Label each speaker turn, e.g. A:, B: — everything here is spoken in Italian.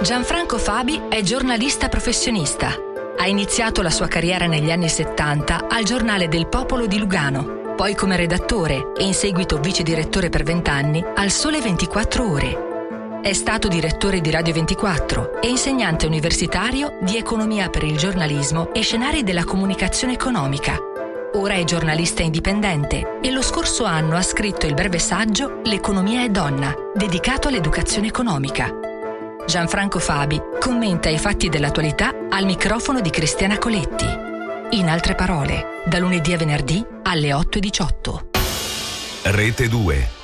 A: Gianfranco Fabi è giornalista professionista. Ha iniziato la sua carriera negli anni 70 al Giornale del Popolo di Lugano, poi come redattore e in seguito vice direttore per 20 anni al Sole 24 Ore. È stato direttore di Radio 24 e insegnante universitario di economia per il giornalismo e scenari della comunicazione economica. Ora è giornalista indipendente e lo scorso anno ha scritto il breve saggio L'economia è donna, dedicato all'educazione economica. Gianfranco Fabi commenta i fatti dell'attualità al microfono di Cristiana Coletti. In altre parole, da lunedì a venerdì alle 8:18.
B: Rete 2.